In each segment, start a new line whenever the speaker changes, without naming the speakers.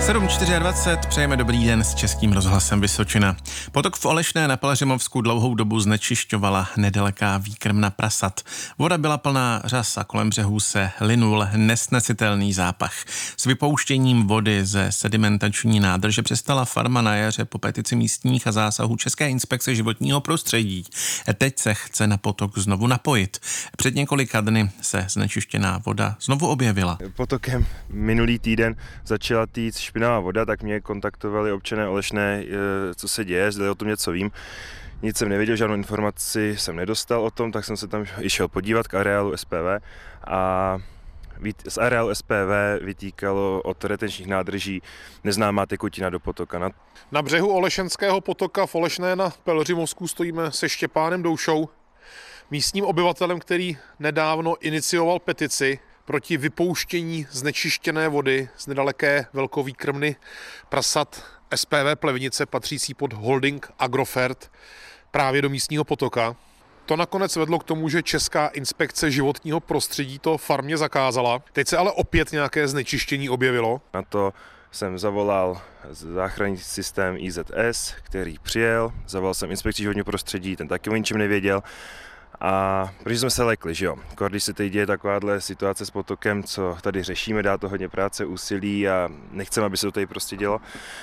7:24, přejeme dobrý den s Českým rozhlasem Vysočina. Potok v Olešné na Pelhřimovsku dlouhou dobu znečišťovala nedaleká výkrmna prasat. Voda byla plná řas a kolem břehů se linul nesnesitelný zápach. S vypouštěním vody ze sedimentační nádrže přestala farma na jaře po petici místních a zásahu České inspekce životního prostředí. Teď se chce na potok znovu napojit. Před několika dny se znečištěná voda znovu objevila.
Potokem minulý týden začala týct špinavá voda, tak mě kontaktovali občané Olešné, co se děje, zda o tom něco vím. Nic jsem nevěděl, žádnou informaci jsem nedostal o tom, tak jsem se tam i šel podívat k areálu SPV a z areálu SPV vytýkalo od retenčních nádrží neznámá tekutina do potoka.
Na břehu Olešenského potoka v Olešné na Pelhřimovsku stojíme se Štěpánem Doušou, místním obyvatelem, který nedávno inicioval petici proti vypouštění znečištěné vody z nedaleké velkovýkrmny prasat SPV Plevnice patřící pod holding Agrofert právě do místního potoka. To nakonec vedlo k tomu, že Česká inspekce životního prostředí to farmě zakázala. Teď se ale opět nějaké znečištění objevilo.
Na to jsem zavolal záchranný systém IZS, který přijel. Zavolal jsem inspekci životního prostředí, ten taky o ničem nevěděl. A protože jsme se lekli, že jo, když se teď děje takováhle situace s potokem, co tady řešíme, dá to hodně práce, úsilí a nechceme, aby se to tady prostě dělo.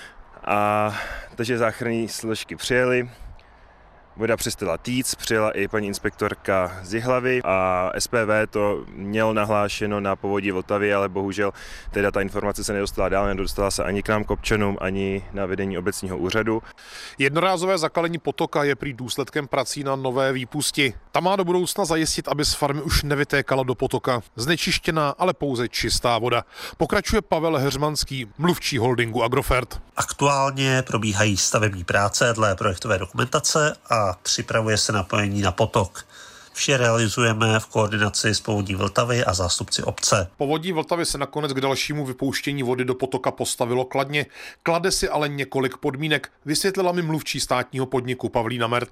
A takže záchranní složky přijeli, voda přestala týct, přijela i paní inspektorka z Jihlavy a SPV to mělo nahlášeno na povodí Vltavy, ale bohužel teda ta informace se nedostala dál, nedostala se ani k nám k občanům, ani na vedení obecního úřadu.
Jednorázové zakalení potoka je prý důsledkem prací na nové výpusti. Ta má do budoucna zajistit, aby z farmy už nevytékala do potoka znečištěná, ale pouze čistá voda. Pokračuje Pavel Heřmanský, mluvčí holdingu Agrofert.
Aktuálně probíhají stavební práce dle projektové dokumentace a připravuje se napojení na potok. Vše realizujeme v koordinaci s Povodí Vltavy a zástupci obce.
Povodí Vltavy se nakonec k dalšímu vypouštění vody do potoka postavilo kladně. Klade si ale několik podmínek, vysvětlila mi mluvčí státního podniku Pavlína Mertl.